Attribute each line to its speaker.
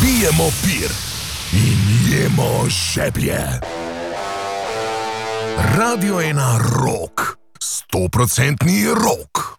Speaker 1: pijemo pir in jemo žeblje. Radio 1 Rock, 100% rock.